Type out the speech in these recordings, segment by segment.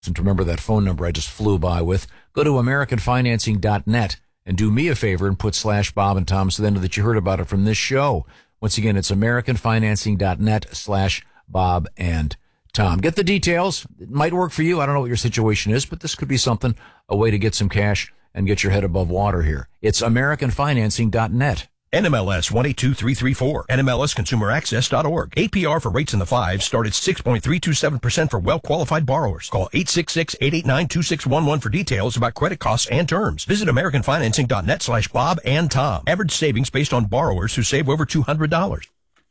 And remember that phone number I just flew by with. Go to AmericanFinancing.net and do me a favor and put /Bob and Tom so they know that you heard about it from this show. Once again, it's AmericanFinancing.net /Bob and Tom. Get the details. It might work for you. I don't know what your situation is, but this could be something, a way to get some cash and get your head above water here. It's AmericanFinancing.net. NMLS 182334, NMLSConsumerAccess.org. APR for rates in the 5s start at 6.327% for well-qualified borrowers. Call 866-889-2611 for details about credit costs and terms. Visit AmericanFinancing.net /Bob and Tom. Average savings based on borrowers who save over $200.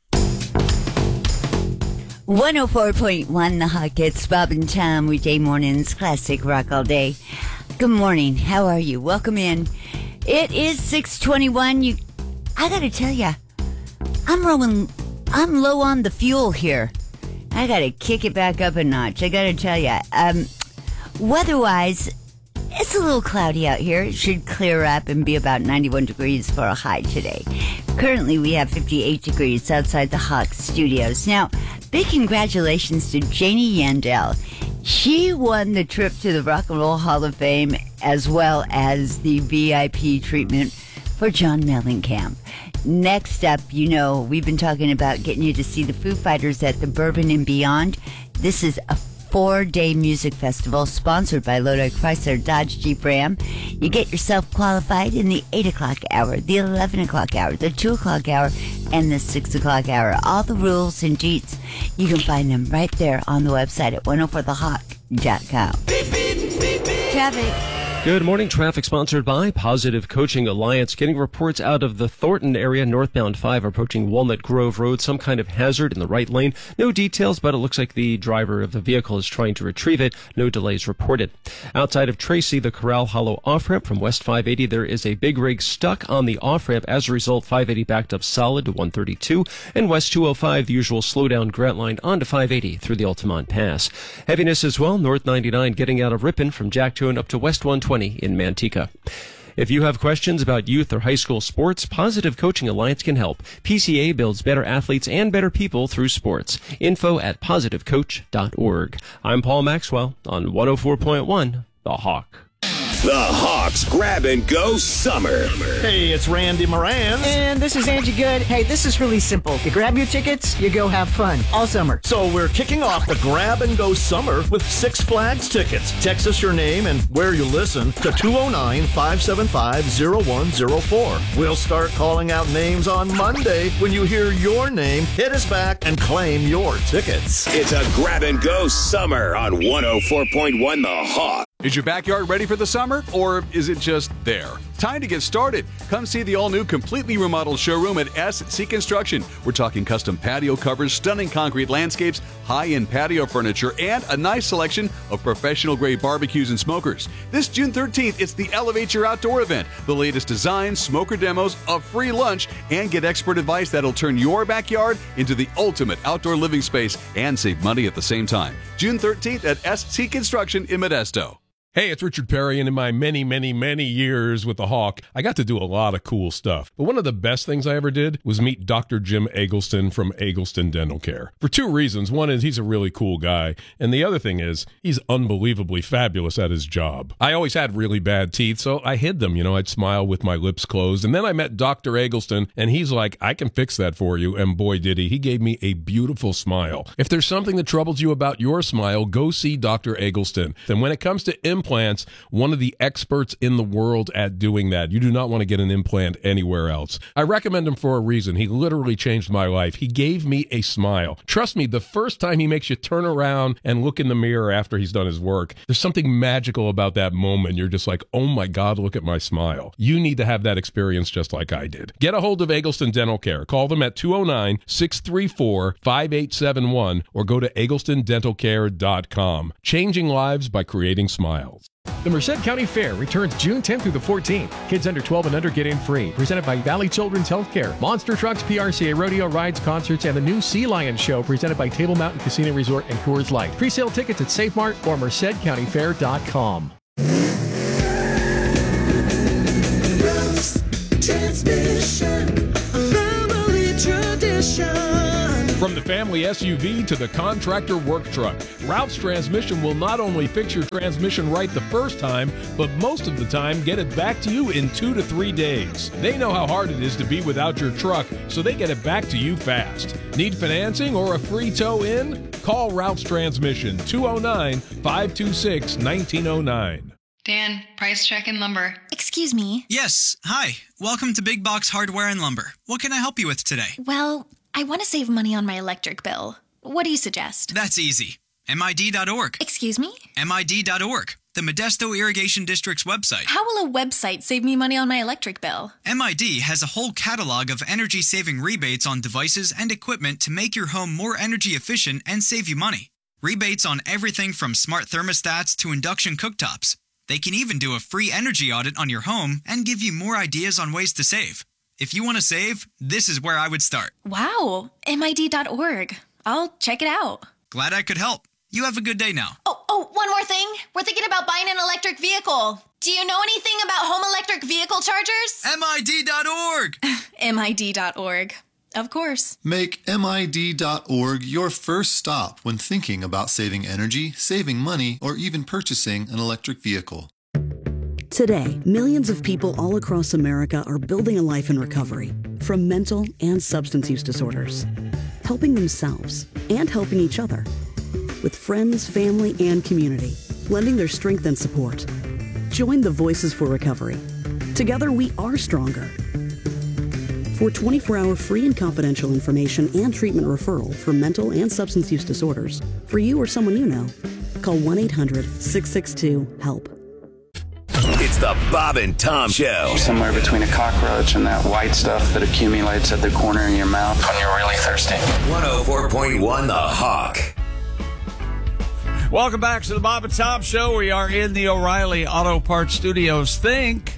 104.1 The Hawk. It's Bob and Tom, weekday mornings, classic rock all day. Good morning. How are you? Welcome in. It is 6:21. I gotta tell you, I'm low on the fuel here. I gotta kick it back up a notch. I gotta tell you, weather-wise, it's a little cloudy out here. It should clear up and be about 91 degrees for a high today. Currently, we have 58 degrees outside the Hawk Studios. Now, big congratulations to Janie Yandel. She won the trip to the Rock and Roll Hall of Fame as well as the VIP treatment for John Mellencamp. Next up, we've been talking about getting you to see the Foo Fighters at the Bourbon and Beyond. This is a 4-day music festival sponsored by Lodi Chrysler Dodge Jeep Ram. You get yourself qualified in the 8 o'clock hour, the 11 o'clock hour, the 2 o'clock hour, and the 6 o'clock hour. All the rules and deets, you can find them right there on the website at 104thehawk.com. Traffic. Good morning. Traffic sponsored by Positive Coaching Alliance. Getting reports out of the Thornton area, northbound 5, approaching Walnut Grove Road. Some kind of hazard in the right lane. No details, but it looks like the driver of the vehicle is trying to retrieve it. No delays reported. Outside of Tracy, the Corral Hollow off-ramp from West 580, there is a big rig stuck on the off-ramp. As a result, 580 backed up solid to 132. And West 205, the usual slowdown Grant Line onto 580 through the Altamont Pass. Heaviness as well, North 99 getting out of Ripon from Jacktown up to West 120 in Manteca. If you have questions about youth or high school sports, Positive Coaching Alliance can help. PCA builds better athletes and better people through sports. Info at positivecoach.org. I'm Paul Maxwell on 104.1 The Hawk. The Hawks Grab and Go Summer. Hey, it's Randy Moran. And this is Angie Good. Hey, this is really simple. You grab your tickets, you go have fun all summer. So we're kicking off the Grab and Go Summer with Six Flags tickets. Text us your name and where you listen to 209-575-0104. We'll start calling out names on Monday. When you hear your name, hit us back and claim your tickets. It's a Grab and Go Summer on 104.1 The Hawk. Is your backyard ready for the summer, or is it just there? Time to get started. Come see the all-new, completely remodeled showroom at SC Construction. We're talking custom patio covers, stunning concrete landscapes, high-end patio furniture, and a nice selection of professional-grade barbecues and smokers. This June 13th, it's the Elevate Your Outdoor event. The latest designs, smoker demos, a free lunch, and get expert advice that'll turn your backyard into the ultimate outdoor living space and save money at the same time. June 13th at SC Construction in Modesto. Hey, it's Richard Perry, and in my many, many, many years with the Hawk, I got to do a lot of cool stuff. But one of the best things I ever did was meet Dr. Jim Eggleston from Eggleston Dental Care. For two reasons. One is he's a really cool guy, and the other thing is he's unbelievably fabulous at his job. I always had really bad teeth, so I hid them. I'd smile with my lips closed, and then I met Dr. Eggleston, and he's like, I can fix that for you, and boy did he. He gave me a beautiful smile. If there's something that troubles you about your smile, go see Dr. Eggleston. And when it comes to implants, one of the experts in the world at doing that. You do not want to get an implant anywhere else. I recommend him for a reason. He literally changed my life. He gave me a smile. Trust me, the first time he makes you turn around and look in the mirror after he's done his work, there's something magical about that moment. You're just like, oh my God, look at my smile. You need to have that experience just like I did. Get a hold of Eggleston Dental Care. Call them at 209-634-5871 or go to egglestondentalcare.com. Changing lives by creating smiles. The Merced County Fair returns June 10th through the 14th. Kids under 12 and under get in free. Presented by Valley Children's Healthcare. Monster trucks, PRCA rodeo rides, concerts, and the new Sea Lion show presented by Table Mountain Casino Resort and Coors Light. Pre-sale tickets at SafeMart or MercedCountyFair.com. Transmission, family tradition. From the family SUV to the contractor work truck, Ralph's Transmission will not only fix your transmission right the first time, but most of the time get it back to you in 2 to 3 days. They know how hard it is to be without your truck, so they get it back to you fast. Need financing or a free tow in? Call Ralph's Transmission, 209-526-1909. Dan, price check and lumber. Excuse me. Yes. Hi. Welcome to Big Box Hardware and Lumber. What can I help you with today? Well, I want to save money on my electric bill. What do you suggest? That's easy. MID.org. Excuse me? MID.org, the Modesto Irrigation District's website. How will a website save me money on my electric bill? MID has a whole catalog of energy-saving rebates on devices and equipment to make your home more energy efficient and save you money. Rebates on everything from smart thermostats to induction cooktops. They can even do a free energy audit on your home and give you more ideas on ways to save. If you want to save, this is where I would start. Wow, MID.org. I'll check it out. Glad I could help. You have a good day now. Oh, one more thing. We're thinking about buying an electric vehicle. Do you know anything about home electric vehicle chargers? MID.org. MID.org. Of course. Make MID.org your first stop when thinking about saving energy, saving money, or even purchasing an electric vehicle. Today, millions of people all across America are building a life in recovery from mental and substance use disorders, helping themselves and helping each other with friends, family, and community, lending their strength and support. Join the Voices for Recovery. Together, we are stronger. For 24-hour free and confidential information and treatment referral for mental and substance use disorders, for you or someone you know, call 1-800-662-HELP. It's the Bob and Tom Show. Somewhere between a cockroach and that white stuff that accumulates at the corner of your mouth when you're really thirsty. 104.1 The Hawk. Welcome back to the Bob and Tom Show. We are in the O'Reilly Auto Parts Studios. Think,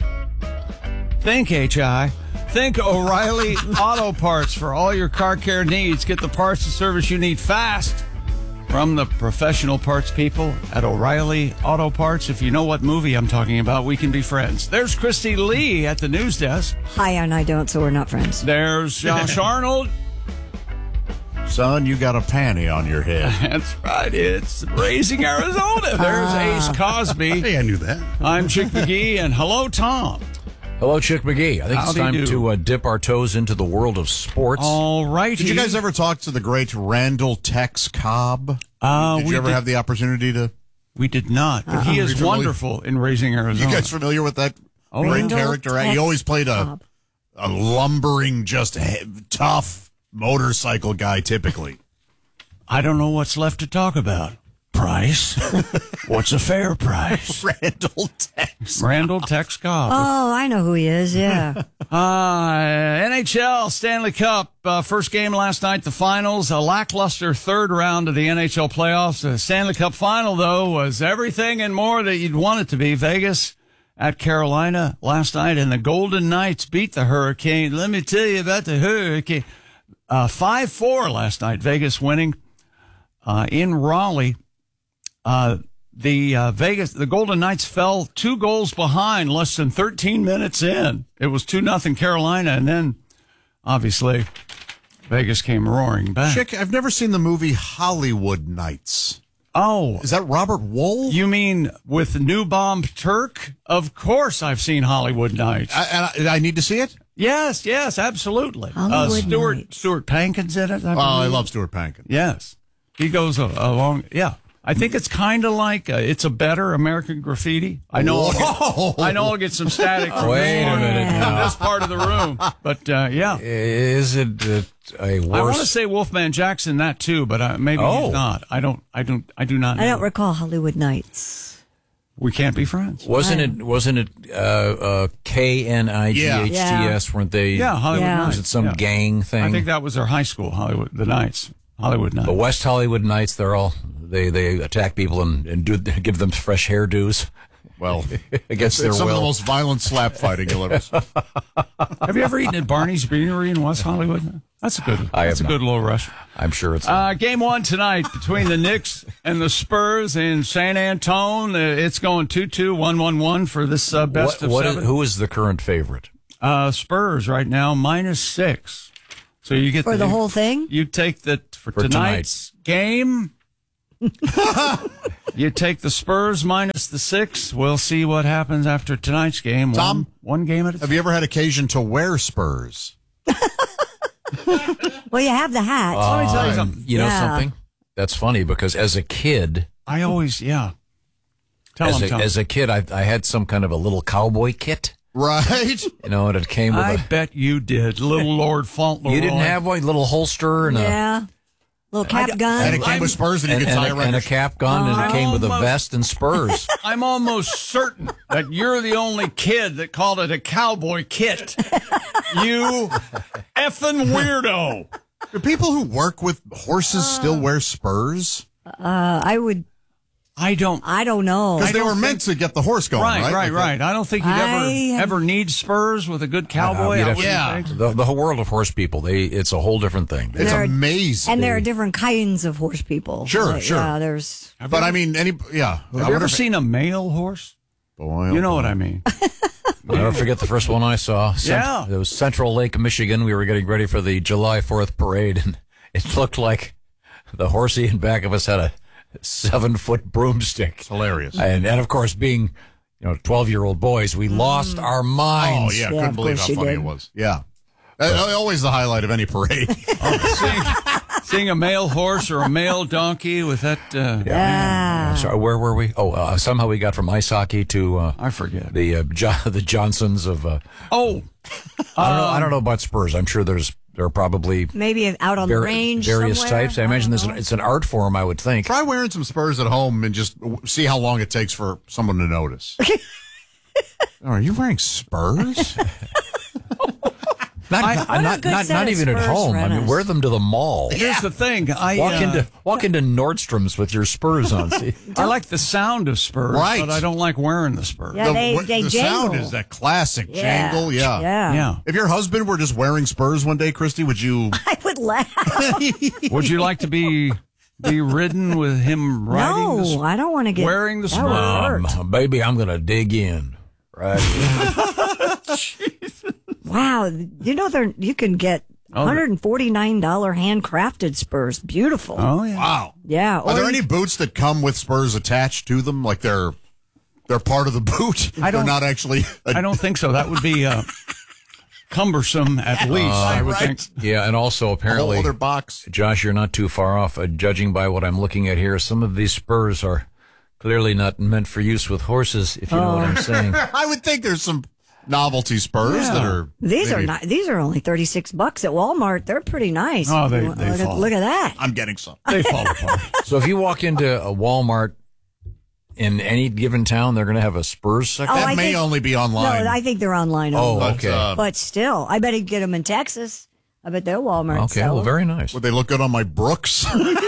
HI. Think O'Reilly Auto Parts for all your car care needs. Get the parts and service you need fast from the professional parts people at O'Reilly Auto Parts. If you know what movie I'm talking about, we can be friends. There's Christy Lee at the news desk. Hi, and I don't, so we're not friends. There's Josh Arnold. Son, you got a panty on your head. That's right. It's Raising Arizona. There's Ace Cosby. Hey, I knew that. I'm Chick McGee, and hello, Tom. Hello, Chick McGee. I think it's time to dip our toes into the world of sports. All right. Did you guys ever talk to the great Randall Tex Cobb? Did you ever have the opportunity to? We did not, but he is wonderful in Raising Arizona. You guys familiar with that great character? He always played a lumbering, just tough motorcycle guy, typically. I don't know what's left to talk about. Price? What's a fair price? Randall Tex Cobb. Oh, I know who he is, yeah. NHL Stanley Cup, first game last night, the finals, a lackluster third round of the NHL playoffs. The Stanley Cup final, though, was everything and more that you'd want it to be. Vegas at Carolina last night, and the Golden Knights beat the Hurricane. Let me tell you about the Hurricane. 5-4 last night, Vegas winning in Raleigh. The Golden Knights fell 2 goals behind less than 13 minutes in. It was 2-0 Carolina, and then obviously Vegas came roaring back. Chick, I've never seen the movie Hollywood Nights. Oh. Is that Robert Wool? You mean with New Bomb Turk? Of course I've seen Hollywood Nights. I need to see it? Yes, absolutely. Hollywood Stuart Pankin's in it. I love Stuart Pankin. Yes. He goes along, yeah. I think it's kind of like it's a better American Graffiti. I know I'll get some static from Wait a minute now. this part of the room, but yeah. Is it a worse? I want to say Wolfman Jackson that too, but maybe he's not. I do not know. I don't recall Hollywood Nights. We can't be friends. Wasn't it KNIGHTS? Weren't they? Yeah, Hollywood Nights. Was it some gang thing? I think that was their high school, Hollywood Nights. But West Hollywood Nights, they attack people and give them fresh hairdos. Well, against their will. Some of the most violent slap fighting you'll ever see. Have you ever eaten at Barney's Beanery in West Hollywood? That's a good. That's a good little rush. I'm sure it's. Game 1 tonight between the Knicks and the Spurs in San Antone. It's going 2-2, 1-1-1 for this best of 7. Who is the current favorite? Spurs right now -6. So you get For the whole thing? You take for tonight's tonight's game. You take the Spurs minus the 6. We'll see what happens after tonight's game. Tom, one game at a time. Have you ever had occasion to wear Spurs? Well, you have the hat. Let me tell you something. You know something? That's funny because as a kid, I always, Tell as a kid, I had some kind of a little cowboy kit. Right. You know, and it came with I bet you did. Little Lord Fauntleroy. You didn't have one little holster and a little cap gun. And it came with spurs and you could tie around and a cap gun, and it came with a vest and spurs. I'm almost certain that you're the only kid that called it a cowboy kit. You effing weirdo. Do people who work with horses still wear spurs? I would. I don't know. Because they were meant to get the horse going, right? Right. I don't think you'd ever need spurs with a good cowboy. The whole world of horse people, it's a whole different thing. It's amazing. And there are different kinds of horse people. Sure. Yeah, there's. But I mean, Have you ever seen a male horse? Boy, you know what I mean. I'll never forget the first one I saw. It was Central Lake, Michigan. We were getting ready for the July 4th parade, and it looked like the horsey in back of us had a 7-foot broomstick. It's hilarious. And of course, being 12-year-old boys, we lost our minds. Oh, yeah. Couldn't believe how funny it was. Yeah. Always the highlight of any parade. Seeing a male horse or a male donkey with that. I'm sorry, where were we? Somehow we got from ice hockey to I forget the Johnsons of. I don't know about spurs. I'm sure there are probably maybe out on the range various somewhere. types. I imagine it's an art form. I would think. Try wearing some spurs at home and just see how long it takes for someone to notice. Are you wearing spurs? Not even at home. I mean, wear them to the mall. Here's the thing. Walk into Nordstrom's with your spurs on. I like the sound of spurs, but I don't like wearing the spurs. Yeah, they the sound is that classic jangle. Yeah. If your husband were just wearing spurs one day, Christy, would you? I would laugh. Would you like to be ridden with him riding the spurs? No, I don't want to get wearing the spurs. Baby, I'm going to dig in. Right. Wow, you can get $149 handcrafted spurs. Beautiful. Oh yeah. Wow. Yeah. Are there any boots that come with spurs attached to them, like they're part of the boot? They're not actually. I don't think so. That would be cumbersome at least. I would think. Yeah, and also apparently, a whole other box. Josh, you're not too far off. Judging by what I'm looking at here, some of these spurs are clearly not meant for use with horses. If you know what I'm saying. I would think there's some novelty spurs that are. These are only $36 at Walmart. They're pretty nice. Oh, they look at that. I'm getting some. They fall apart. So if you walk into a Walmart in any given town, they're going to have a Spurs section. That may only be online. No, I think they're online. Oh, only. okay. But still, I bet you get them in Texas. I bet they're Walmart. Okay, well, very nice. Would they look good on my Brooks?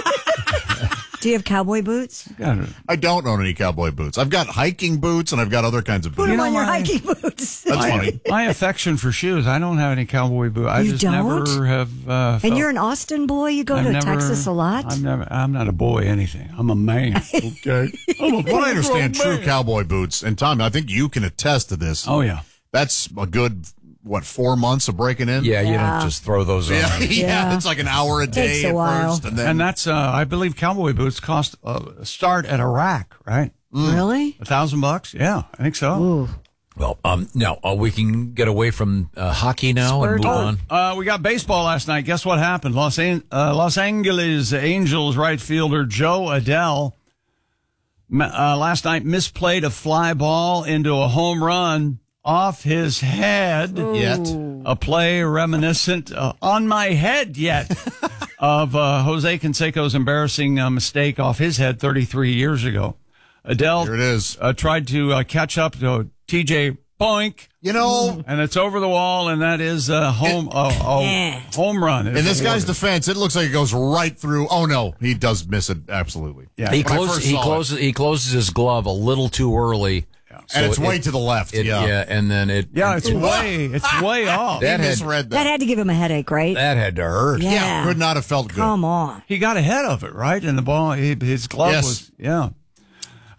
Do you have cowboy boots? I don't own any cowboy boots. I've got hiking boots and I've got other kinds of boots. Put them on your hiking boots. That's funny. My affection for shoes. I don't have any cowboy boots. I just never have. And you're an Austin boy. You go to Texas a lot. I'm not a boy. Anything. I'm a man. Okay. What I understand, true cowboy boots, and Tom, I think you can attest to this. Oh yeah. That's a good 4 months of breaking in? Yeah, you don't just throw those on. Yeah, it's like an hour a day Takes a while. first. And that's, I believe cowboy boots cost, start at a rack, right? Really? $1,000? Yeah, I think so. Ooh. Well, now we can get away from hockey now and move on. We got baseball last night. Guess what happened? Los Angeles Angels right fielder Joe Adell last night misplayed a fly ball into a home run off his head. A play reminiscent on my head of Jose Canseco's embarrassing mistake off his head 33 years ago. Adell Here it is. Tried to catch up to TJ Boink. And it's over the wall, and that is home run. In this guy's defense, it looks like it goes right through. Oh no, he does miss it absolutely. Yeah, he closes his glove a little too early. So and it's way to the left. And then it's way off. That misread that had to give him a headache, right? That had to hurt. Yeah. Could not have felt good. Come on. He got ahead of it, right? And the ball, his glove was,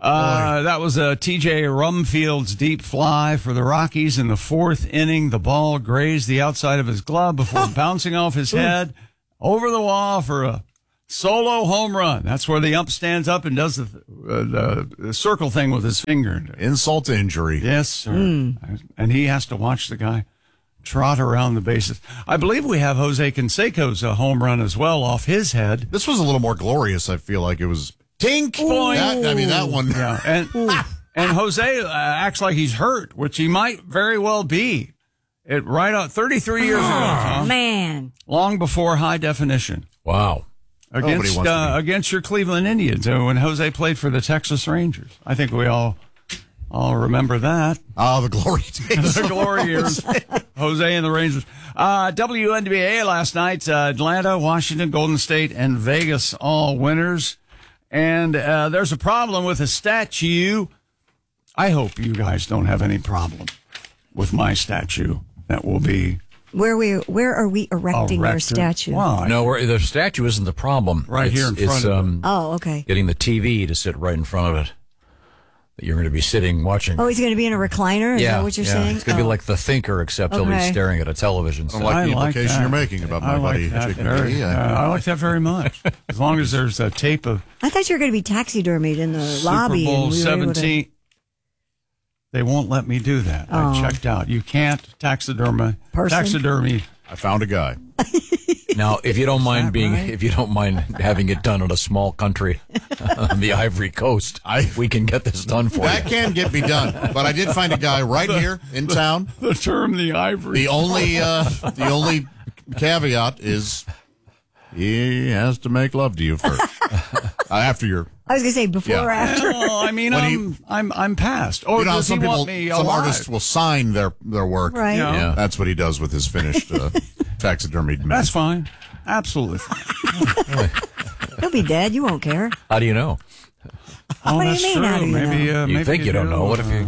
That was T.J. Rumfield's deep fly for the Rockies in the fourth inning. The ball grazed the outside of his glove before bouncing off his head over the wall for a solo home run. That's where the ump stands up and does the circle thing with his finger. Insult to injury. Yes, sir. And he has to watch the guy trot around the bases. I believe we have Jose Canseco's home run as well off his head. This was a little more glorious. I feel like it was tink. That one. Yeah. And Jose acts like he's hurt, which he might very well be. Right on 33 years ago. Tom. Man. Long before high definition. Wow. Against your Cleveland Indians when Jose played for the Texas Rangers. I think we all remember that. Oh, the glory days. The glory years. Jose and the Rangers. WNBA last night, Atlanta, Washington, Golden State, and Vegas all winners. And there's a problem with a statue. I hope you guys don't have any problem with my statue. That will be... Where are we erecting your statue? Why? No, the statue isn't the problem. Here in front of it. Oh, okay. Getting the TV to sit right in front of it. That you're going to be sitting watching. Oh, he's going to be in a recliner? Is that what you're saying? It's going to be like The Thinker, except he'll be staring at a television. I like the implication you're making about my buddy Chicken Kitty. I like that very much. As long as there's a tape of... I thought you were going to be taxidermied in the lobby. Super Bowl 17. They won't let me do that. I checked out. You can't taxidermy. I found a guy. Now, if you don't mind having it done in a small country on the Ivory Coast, we can get this done for you. That can be done. But I did find a guy right here in town. The term the Ivory. The only caveat is he has to make love to you first. After you're... I was going to say before or after. No, I mean, I'm past. Or does he want me alive? Some artists will sign their work. Right. Yeah. That's what he does with his finished taxidermied man. That's fine. Absolutely fine. He'll be dead. You won't care. How do you know? Oh, what do that's you mean? true. How do you maybe, know? You think you don't know. What if you...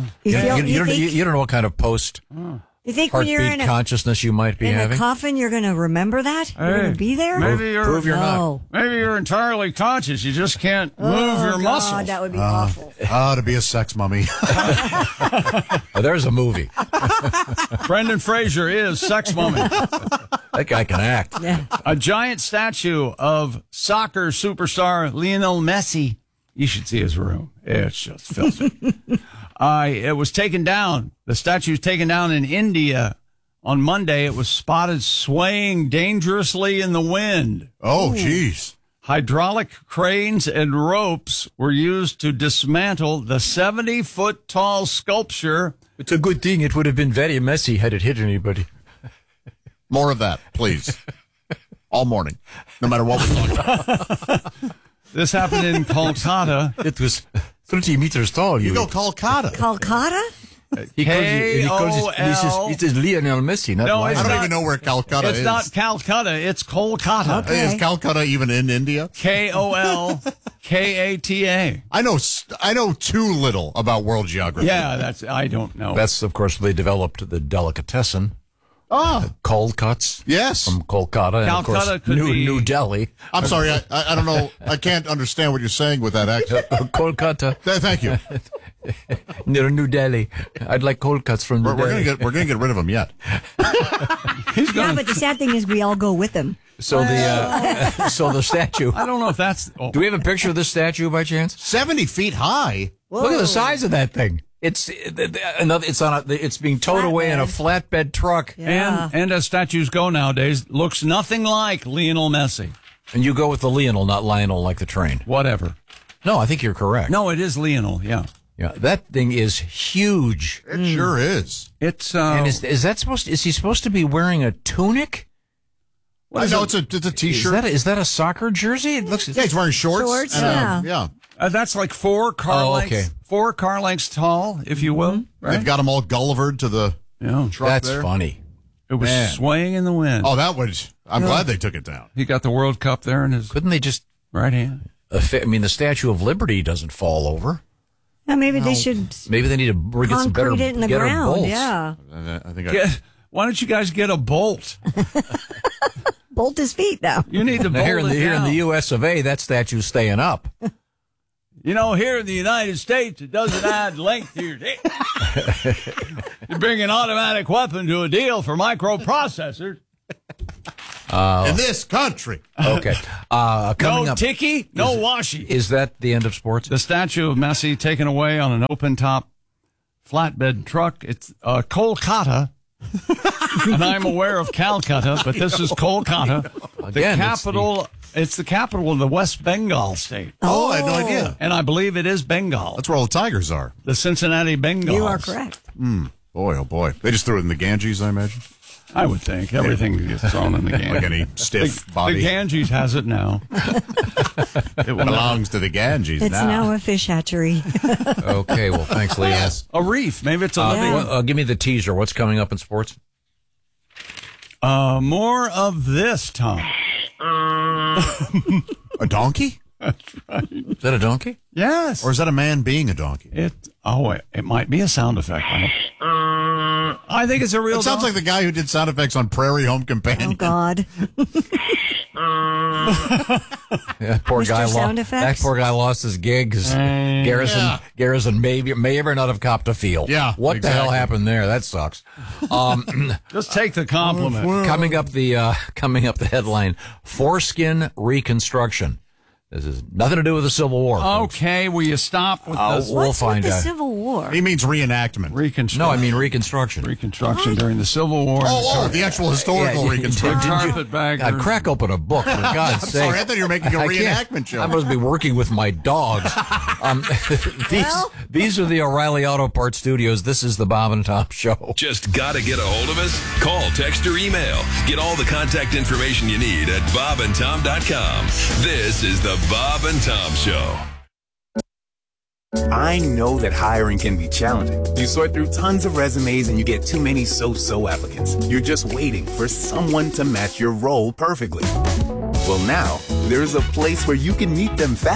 You don't know what kind of post... You think when you're in a consciousness you might be having? a coffin, you're going to remember that? You're going to be there? Prove you're not. Maybe you're entirely conscious. You just can't move your muscles. That would be awful. To be a sex mummy. There's a movie. Brendan Fraser is Sex Mummy. That guy can act. Yeah. A giant statue of soccer superstar Lionel Messi. You should see his room. It's just filthy. It was taken down. The statue was taken down in India on Monday. It was spotted swaying dangerously in the wind. Oh, jeez. Hydraulic cranes and ropes were used to dismantle the 70-foot-tall sculpture. It's a good thing. It would have been very messy had it hit anybody. More of that, please. All morning, no matter what we're talking about. This happened in Kolkata. It was 30 meters tall. You go Kolkata. Kolkata? He calls it is Lionel Messi. Not I don't even know where Calcutta is. It's not Calcutta. It's Kolkata. Okay. Is Calcutta even in India? Kolkata. I know too little about world geography. Yeah, I don't know. That's, of course, they developed the delicatessen. Cold cuts. Yes. From Kolkata. And, of course, New Delhi. I'm sorry. I don't know. I can't understand what you're saying with that accent. Kolkata. Thank you. Near New Delhi. I'd like cold cuts from New Delhi. We're going to get rid of him yet. Yeah, but the sad thing is we all go with him. So the statue. I don't know if that's... Do we have a picture of this statue by chance? 70 feet high. Whoa. Look at the size of that thing. It's being towed away in a flatbed truck. Yeah. And as statues go nowadays, looks nothing like Lionel Messi. And you go with the Lionel, not Lionel like the train. Whatever. No, I think you're correct. No, it is Lionel, yeah. Yeah, that thing is huge. It sure is. It's and is he supposed to be wearing a tunic? No, it's a t-shirt. Is that a soccer jersey? It looks. Yeah, he's wearing shorts. Yeah. That's like 4 car lengths. Okay. 4 car lengths tall, if you will. Right? They've got them all Gullivered to the truck. That's there. funny. It was swaying in the wind. Oh, I'm glad they took it down. He got the World Cup there in his. Couldn't they just right hand? I mean, the Statue of Liberty doesn't fall over. Yeah, maybe they should. Maybe they need to get some better, concrete it in the ground. bolts. Yeah. I think. Why don't you guys get a bolt? Bolt his feet, though. You need to bolt here in the U.S. of A. That statue's staying up. You know, here in the United States, it doesn't add length to your dick. You bring an automatic weapon to a deal for microprocessors. In this country. Okay. Coming no up, ticky, no washy. Is that the end of sports? The statue of Messi taken away on an open-top flatbed truck. It's Kolkata. And I'm aware of Calcutta, but this is Kolkata. Again, the capital... It's the capital of the West Bengal state. Oh, I had no idea. And I believe it is Bengal. That's where all the tigers are. The Cincinnati Bengals. You are correct. Boy, oh boy. They just threw it in the Ganges, I imagine. I would think. Everything gets thrown in the Ganges. Like any stiff body. The Ganges has it now. It belongs to the Ganges It's now a fish hatchery. Okay, well, thanks, Leo. Yes. A reef. Maybe it's a living... Give me the teaser. What's coming up in sports? More of this, Tom. A donkey? That's right. Is that a donkey? Yes. Or is that a man being a donkey? It might be a sound effect. I think it's a real It sounds like the guy who did sound effects on Prairie Home Companion. Oh, God. Yeah, poor Mr. guy. Sound That effects? poor guy lost his gig because Garrison may ever not have copped a field. Yeah, what the hell exactly. happened there? That sucks. Just take the compliment. Coming up the headline: foreskin reconstruction. This has nothing to do with the Civil War. folks. Okay, will you stop with this? We'll What's find with the out. Civil War? He means reenactment. Reconstruction. No, I mean reconstruction. Reconstruction during the Civil War. The actual historical reconstruction. Carpetbaggers. God, crack open a book, for God's sake. Sorry, I thought you were making a I can't. reenactment show. I must be working with my dogs. These are the O'Reilly Auto Parts Studios. This is the Bob and Tom Show. Just gotta get a hold of us? Call, text, or email. Get all the contact information you need at bobandtom.com. This is the Bob and Tom Show. I know that hiring can be challenging. You sort through tons of resumes and you get too many so-so applicants. You're just waiting for someone to match your role perfectly. Well, now, there's a place where you can meet them fast.